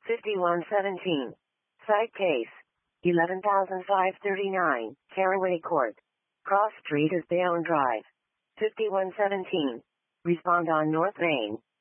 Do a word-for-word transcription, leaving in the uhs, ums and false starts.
fifty-one seventeen. Site case. eleven thousand five hundred thirty-nine, Caraway Court. Cross Street is Bayonne Drive. fifty-one seventeen. Respond on North Main.